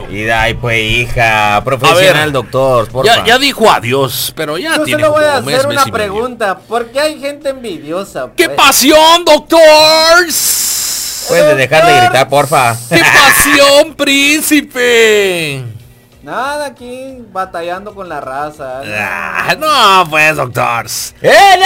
Y de ahí pues, hija, profesional, doctor, porfa. Ya dijo adiós, pero ya Yo tiene solo voy a como un hacer mes una y medio. pregunta. ¿Por qué hay gente envidiosa? ¡Qué pues? pasión, doctor! Puedes dejar de gritar, porfa. ¡Qué pasión, príncipe! Nada, aquí batallando con la raza. No, pues, doctors. ¡En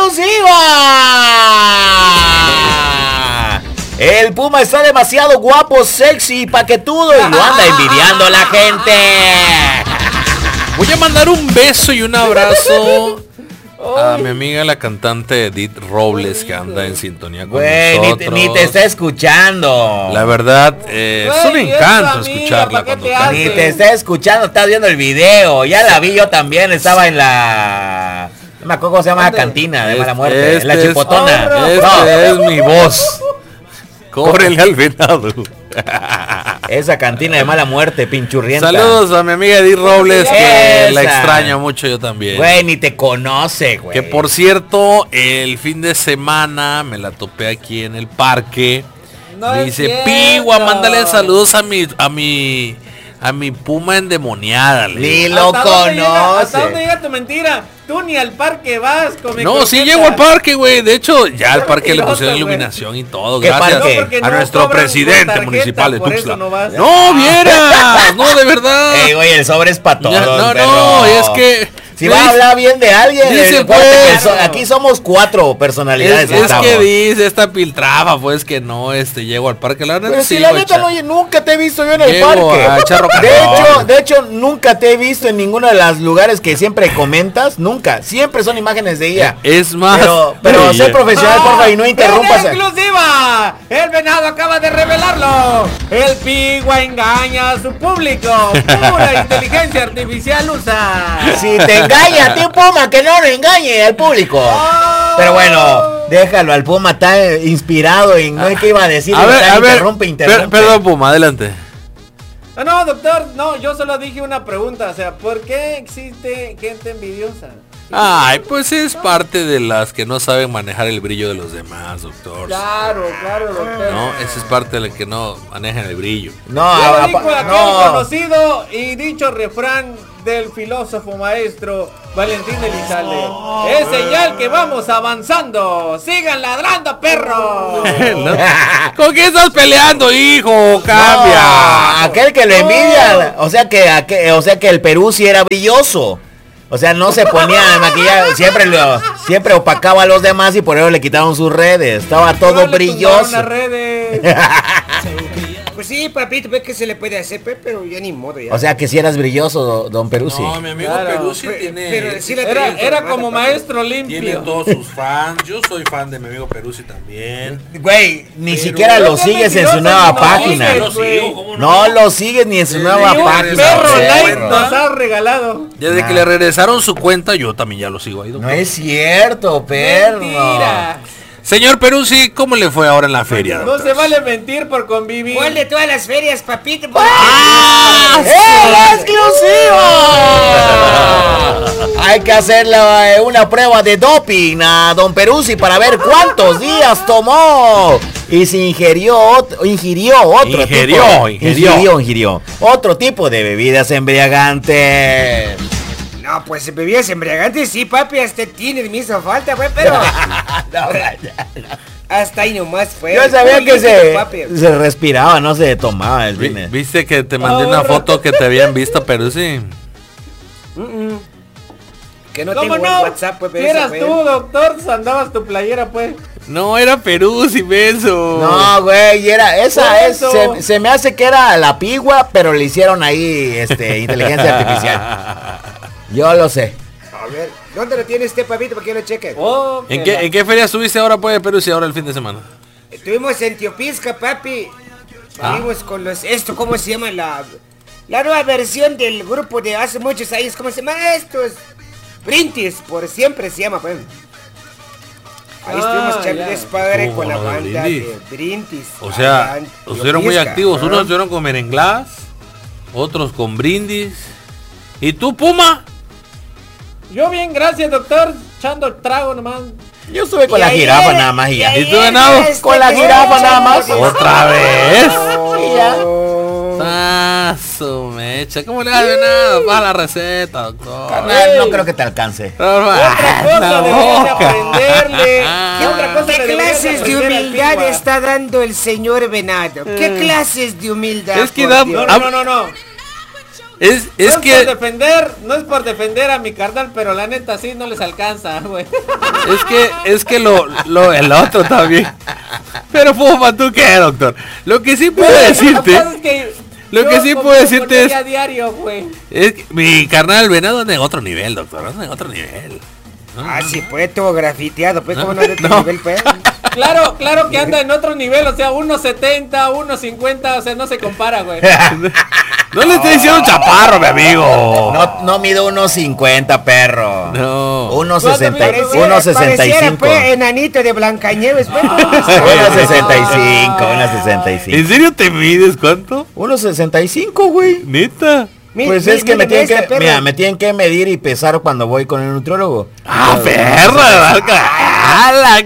exclusiva! El Puma está demasiado guapo, sexy y paquetudo y lo anda envidiando la gente. Voy a mandar un beso y un abrazo a mi amiga la cantante Edith Robles, que anda en sintonía con nosotros. Ni te está escuchando. La verdad, es un Güey, encanto es tu amiga, escucharla ¿para qué cuando te canta. Ni te está escuchando, estás viendo el video. Ya la vi yo también, estaba en la... No me acuerdo cómo se llama la cantina de mala muerte. La chipotona. Esta es mi voz. Cóbrele al venado. Esa cantina de mala muerte, pinchurrienta. Saludos a mi amiga Edith Robles, que la Esa. extraño mucho yo también. Güey, ni te conoce, güey. Que por cierto, el fin de semana me la topé aquí en el parque. No Me es dice, cierto. Pigua, mándale saludos a mi puma endemoniada. le Ni digo. lo ¿Hasta dónde conoce. llega tu mentira? Tú ni al parque vas, come No, sí croquetas. llego al parque, güey. De hecho, ya al Qué parque le mentiroso, pusieron güey. iluminación y todo. ¿Qué Gracias parque? No, porque a no nuestro cobran presidente con tarjeta, municipal de por eso Tuxtla. no vas. No, vieras. No, de verdad. Ey, güey, el sobre es para todos. No, perro. es que... Si va a hablar bien de alguien, Dice, acuérdate pues, que aquí somos 4 personalidades. Es estamos. que dice esta piltraba, pues que no, llego al parque. La verdad, Pero sí, si la güey, neta nunca te he visto yo en el Llego parque. a Charro Cajón. De hecho, nunca te he visto en ninguno de los lugares que siempre comentas. Nunca. Siempre son imágenes de ella. Es más. Pero sé Oye. profesional, porfa, y no interrumpas. ¡En exclusiva! El venado acaba de revelarlo. El Pigua engaña a su público. Pura inteligencia artificial usa. Si te engaña a ti, Puma, que no lo engañe al público. Pero bueno, déjalo al Puma, está inspirado y no es que iba a decir. Interrumpe. Perdón, Puma, adelante. No, doctor, no, yo solo dije una pregunta. O sea, ¿por qué existe gente envidiosa? Ay, pues es parte de las que no saben manejar el brillo de los demás, doctor. Claro, doctor. No, esa es parte de la que no manejan el brillo. Ya lo dijo aquel conocido y dicho refrán del filósofo maestro Valentín Elizalde. Es señal que vamos avanzando. Sigan ladrando, perro. ¿Con quién estás peleando, hijo? Cambia. No, aquel que lo envidia, o sea que el Perú sí era brilloso. O sea, no se ponía maquillaje, siempre opacaba a los demás y por eso le quitaron sus redes. Estaba todo brilloso. Las redes. Pues sí, papito, ve que se le puede hacer, pero ya ni modo ya. O sea que si eras brilloso, don Peruzzi. No, mi amigo Claro, Peruzzi tiene... pero sí la Era como maestro limpio. Tiene todos sus fans. Yo soy fan de mi amigo Peruzzi también. Güey, ni Pero- siquiera lo No, sigues en su mentiroso, nueva no página. sigues, Lo sigo, ¿cómo No lo sigues ni en su nueva Ni un página. perro perro. like nos ha regalado. Desde que le regresaron su cuenta, yo también ya lo sigo ahí, No doctor. es cierto, perro. Mentira. Señor Peruzzi, ¿cómo le fue ahora en la feria, No doctor? se vale mentir por convivir. ¿Cuál de todas las ferias, papito? ¡Ah! ¡El exclusivo! Hay que hacerle una prueba de doping a don Peruzzi para ver cuántos días tomó. Y se ingirió otro tipo de bebidas embriagantes. No, pues bebidas embriagantes, sí, papi, hasta tienes, me hizo falta, güey, pero... Hasta ahí nomás fue. Yo sabía que papi. se respiraba, no se tomaba el vino. ¿Viste que te mandé una foto que te habían visto, Peruzzi? Que no ¿Cómo tengo no? WhatsApp, pues, Si eso, eras pues. tú, doctor, andabas tu playera, pues. No, era Peruzzi, beso. No, güey, Por eso. se me hace que era la Pigua, pero le hicieron ahí inteligencia artificial. Yo lo sé. A ver, ¿dónde lo tiene este papito para que lo cheque? Oh, ¿En qué feria estuviste ahora, pues, Peruzzi, ahora el fin de semana? Estuvimos en Teopisca, papi. Estuvimos con los... ¿Cómo se llama? La nueva versión del grupo de hace muchos años. ¿Cómo se llama estos? Brintis, por siempre se llama, pues. Ahí estuvimos chéveres, padre, con la ¿Cómo, banda Brindis? de Brintis. O sea, Allá en estuvieron muy Teopisca, activos. ajá. Unos estuvieron con merenglás, otros con brindis. ¿Y tú, Puma? Yo bien, gracias, doctor. Echando trago nomás. Yo estuve con Y la ayer- jirafa nada más y ya. ¿Y tú, venado? Con la jirafa nada más. ¿Otra vez? Y ya. Su mecha. ¿Cómo le hace nada? Para la receta, doctor. Carnal, no creo que te alcance. Otra cosa deberían de aprenderle. ¿Qué otra cosa ¿Qué le deberían clases de aprender al humildad Pigua? está dando el señor Venado? ¿Qué clases de humildad? Es que por da- Dios? No. Es No que es por defender a mi carnal, pero la neta sí no les alcanza, güey. es que el otro también. Pero Puma, ¿tú qué, doctor? Lo que sí puedo decirte Lo que sí puedo decirte es- a diario, güey. es que mi carnal Venado anda en otro nivel, doctor. Anda en otro nivel. Ah, sí, pues todo grafiteado, pues como no de tu No. nivel, pues. Claro que anda en otro nivel, o sea, 1.70, 1.50, o sea, no se compara, güey. No le estoy diciendo chaparro, mi amigo. No mido 1.50, perro. No. 1.60, Pareciera, 1.65. pues, enanito de Blancanieves, pues. 1.65, 1.65. ¿En serio te mides cuánto? 1.65, güey. Neta. Pues es que me tienen que medir y pesar cuando voy con el nutriólogo. Ah, perra. ¡Hala!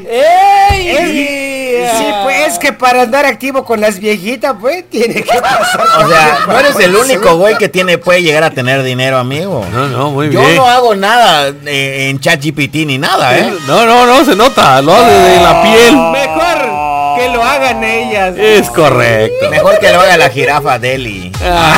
Sí, pues es que para andar activo con las viejitas, pues, tiene que pasar. O sea, no eres el único güey que puede llegar a tener dinero, amigo. No, muy Yo bien. no hago nada en ChatGPT ni nada, ¿eh? No, se nota. Lo hace de la piel. Mejor que lo hagan ellas. Es correcto. Mejor que lo haga la jirafa Deli.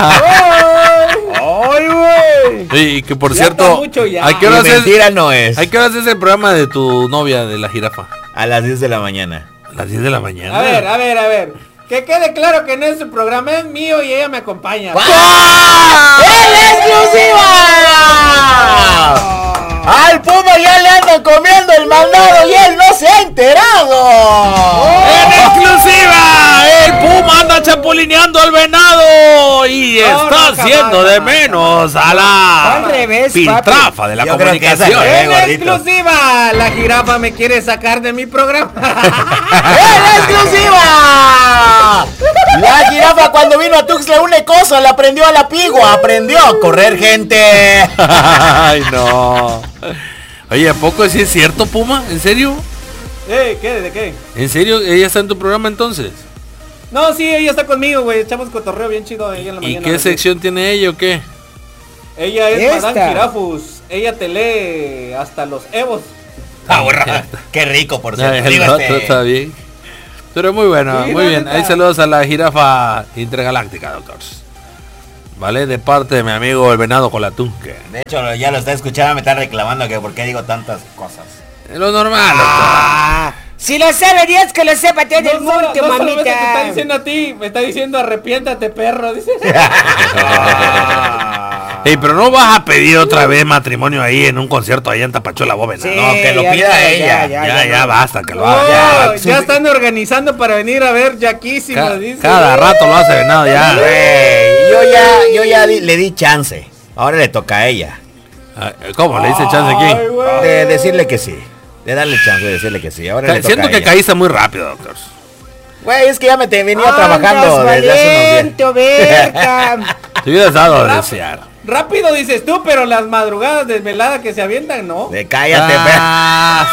¡Ay, güey! Y que por Ya cierto, está mucho ya. ¿a qué Y horas es? mentira no es. ¿A qué horas es el programa de tu novia de la jirafa? A las 10 de la mañana. A las 10 de la mañana. A ver. Que quede claro que no es su programa, es mío y ella me acompaña. ¡En exclusiva! Al Puma ya le andan comiendo el mandado y él no se ha enterado. ¡En exclusiva! El Puma anda chapulineando al Venado y está haciendo de menos a la Al revés, piltrafa de la Yo creo que esa comunicación. es En gordito. exclusiva, la jirafa me quiere sacar de mi programa. ¡En exclusiva! La jirafa cuando vino a Tuxtla una cosa le aprendió a la pigua, aprendió a correr gente. Ay, no. Oye, ¿a poco sí es cierto, Puma? ¿En serio? ¿Qué? ¿De qué? ¿En serio? ¿Ella está en tu programa entonces? No, sí, ella está conmigo, güey. Echamos cotorreo bien chido ella en la ¿Y mañana. qué sección tiene ella o qué? Ella es Esta. Madame Jirafus. Ella te lee hasta los Evos. Qué rico, por Ya, cierto. el Digo, otro está bien. Pero muy bueno, Sí, muy la bien. neta. Ahí saludos a la jirafa intergaláctica, doctores. Vale, de parte de mi amigo el Venado con la tunque. De hecho, ya lo está escuchando, me está reclamando que por qué digo tantas cosas. Es lo normal, doctor. Ah, si lo sabe Dios, que lo sepa todo el mundo, No solamente te está mamita. diciendo a ti, me está diciendo arrepiéntate, perro. Dice. Ey, pero no vas a pedir otra vez matrimonio ahí en un concierto allá en Tapachuela Bóveda. Sí, No, que lo ya, pida ya, ella. ya, basta, que lo Oh, haga. ya están organizando para venir a ver Yaquísimo, dice. Cada rato lo hace Venado ya. Güey, yo ya le di chance. Ahora le toca a ella. Ah, ¿Cómo? ¿Le dice chance Ay, aquí? güey. De decirle que sí. De darle chance de decirle que sí. Ahora le toca Siento a que ella. caíste muy rápido, doctor. Güey, es que ya venía Andas trabajando desde hace valiente, verga. Te hubieras dado a desear. Rápido dices tú, pero las madrugadas desveladas que se avientan, ¿no? Cállate, Ah,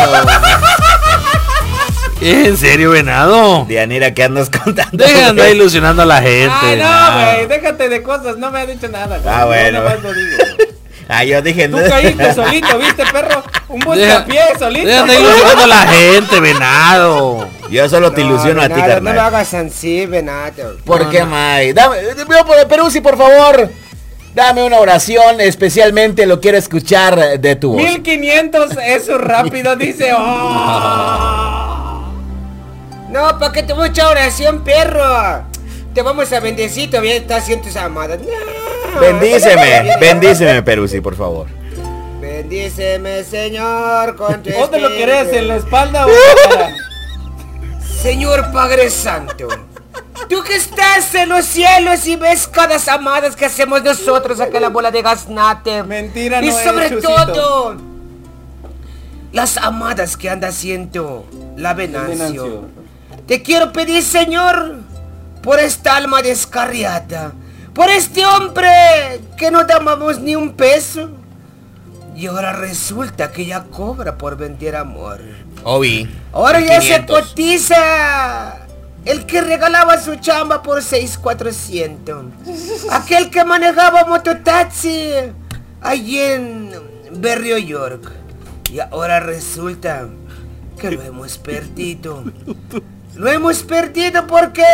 ¿En serio, Venado? Dianira, ¿qué andas contando? Deja de andar ilusionando a la gente. Ay, no, nada. güey, déjate de cosas, no me ha dicho nada. Güey. Ah, bueno. Yo nada más lo digo. Ah, yo dije... Tú caíste solito, ¿viste, perro? Un buscapié solito. Deja de andar ilusionando a la gente, Venado. Yo solo te ilusiono a ti, No carnal. lo hagas así, Venado. ¿Por qué, May? Dame, Peruzzi, por favor. Dame una oración, especialmente lo quiero escuchar de tu voz. 1500, eso rápido, dice. Oh. No, ¿para qué te mucha oración, perro? Te vamos a bendecir, todavía estás haciendo tus amadas. No. Bendíceme, Peruzzi, por favor. Bendíceme, Señor, con tu ¿Dónde lo espíritu. querés? ¿En la espalda o en la cara? Señor Padre Santo, tú que estás en los cielos y ves cada amadas que hacemos nosotros acá en la bola de gaznate. Mentira, Y no es, sobre Chusito. todo, las amadas que anda haciendo la Venancio. Venancio. Te quiero pedir, Señor, por esta alma descarriada, por este hombre que no damos ni un peso. Y ahora resulta que ya cobra por vender amor. Obi. Ahora ya se 500. cotiza El que regalaba su chamba por 6,400. Aquel que manejaba mototaxi allí en Berrio York. Y ahora resulta que lo hemos perdido. Lo hemos perdido porque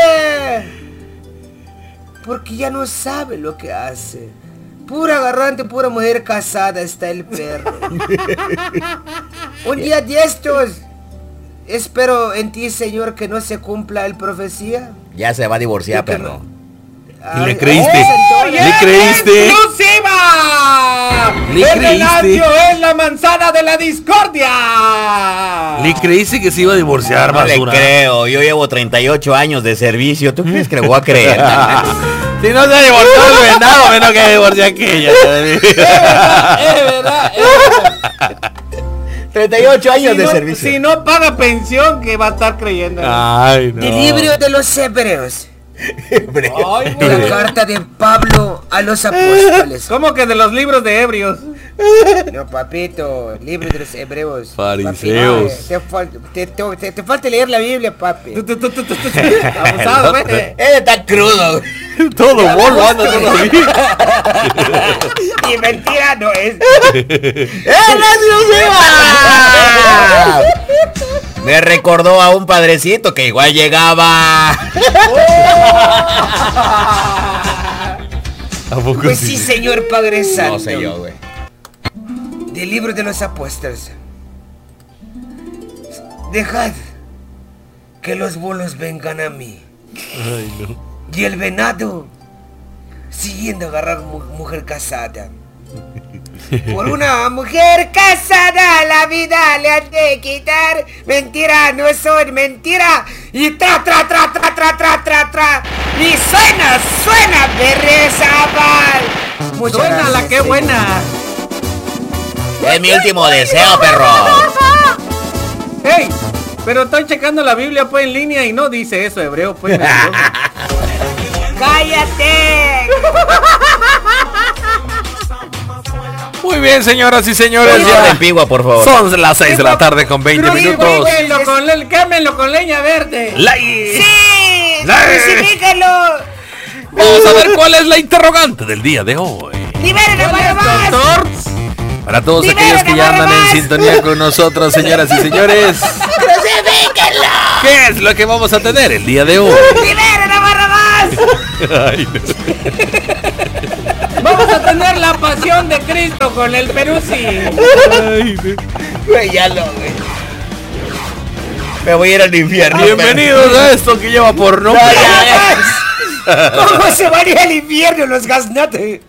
ya no sabe lo que hace. Pura agarrante, pura mujer casada está el perro. Un día de estos, espero en ti, Señor, que no se cumpla el profecía. Ya se va a divorciar, perro. ¿Y le creíste? ¿Le creíste? ¡Exclusiva! ¿Le ¡El creíste? Venancio es la manzana de la discordia! ¿Le creíste que se iba a divorciar, No le basura? creo, yo llevo 38 años de servicio. ¿Tú crees que le voy a creer? Si no se ha divorciado el venado, menos que divorció aquella. Es verdad. 38 años de no, servicio. si no paga pensión, que va a estar creyendo. Ay, no. Del libro de los Hebreos. Ay, De la güey. carta de Pablo a los apóstoles. ¿Cómo que de los libros de ebrios? No, papito, libro de los hebreos. Fariseos. Papi, te falta leer la Biblia, papi. Abusado, vete. Está crudo. Todo bolo anda todavía. Y mentira no es. Me recordó a un padrecito que igual llegaba. ¿A poco Pues sí, señor Padre Santo. No sé yo, güey. Del libro de los apóstoles. Dejad que los bolos vengan a mí. Ay, no. Y el venado siguiendo a agarrar mujer casada. Por una mujer casada la vida le han de quitar. Mentira, no son mentira. Y tra. Y suena Berriozabal. Muchas Suena la gracias, que señor. buena. Es mi último deseo, perro. ¡Ey! Pero estoy checando la Biblia pues en línea y no dice eso hebreo pues. mentiroso. ¡Cállate! Muy bien, señoras y señores. Señor de Ya Antigua, por favor. son las 6 de la tarde con 20 minutos. Quémenlo con leña verde. Like. ¡Sí! ¡Like! ¡Crucifíquenlo! Vamos a ver cuál es la interrogante del día de hoy. ¡Liberen a Barrabás! Doctor. Para todos ¡Liberen aquellos que a ya andan en Barrabás! sintonía con nosotros, señoras y señores. ¿Qué es lo que vamos a tener el día de hoy? ¡Liberen a Barrabás! Ay, no. Vamos a tener la pasión de Cristo con el Peruzzi. Ay, no. Güey, ya lo, güey. Me voy a ir al infierno. Bienvenidos a esto que lleva por nombre. ¿Cómo se van a ir al infierno los gaznates?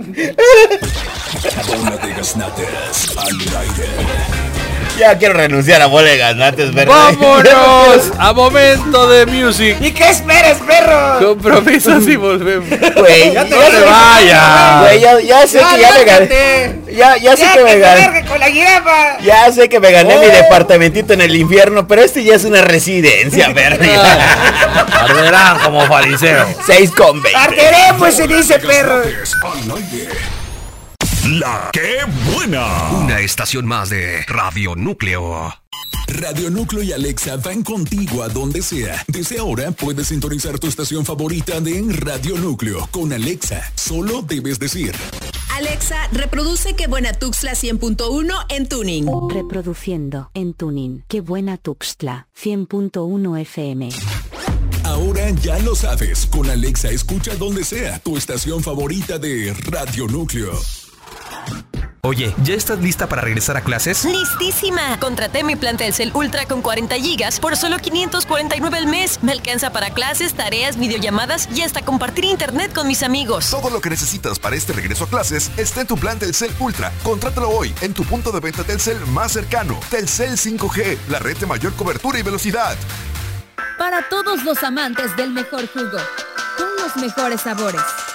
Bola de gaznates al aire. Ya quiero renunciar a bola de gaznates, ¿verdad? ¡Vámonos! A momento de music. ¿Y qué esperas, perro? Compromisos y volvemos. Güey, ¡No se vaya! Güey, ya sé que ya me gané. Ya sé que me gané. largue con la jirafa! Ya sé que me gané mi departamentito en el infierno, pero este ya es una residencia, verga. Arderán como fariseo. 6,20. ¡Arderemos en ese perro! Gaznates al aire. La que buena. Una estación más de Radio Núcleo. Radio Núcleo y Alexa van contigo a donde sea. Desde ahora puedes sintonizar tu estación favorita de Radio Núcleo con Alexa. Solo debes decir: Alexa, reproduce Qué Buena Tuxtla 100.1 en Tuning. Reproduciendo en Tuning. Qué buena Tuxtla 100.1 FM. ahora ya lo sabes. Con Alexa escucha donde sea tu estación favorita de Radio Núcleo. Oye, ¿ya estás lista para regresar a clases? ¡Listísima! Contraté mi plan Telcel Ultra con 40 gigas por solo 549 al mes. Me alcanza para clases, tareas, videollamadas y hasta compartir internet con mis amigos. Todo lo que necesitas para este regreso a clases está en tu plan Telcel Ultra. Contrátalo hoy en tu punto de venta Telcel más cercano. Telcel 5G, la red de mayor cobertura y velocidad. Para todos los amantes del mejor jugo, con los mejores sabores.